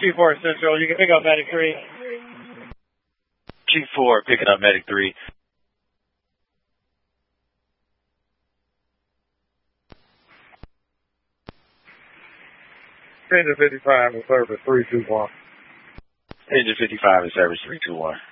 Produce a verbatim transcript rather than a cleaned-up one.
Chief four Central, you can pick up Medic three. Chief four, picking up Medic three. Engine fifty-five in service three two one. Engine fifty-five in service three two one.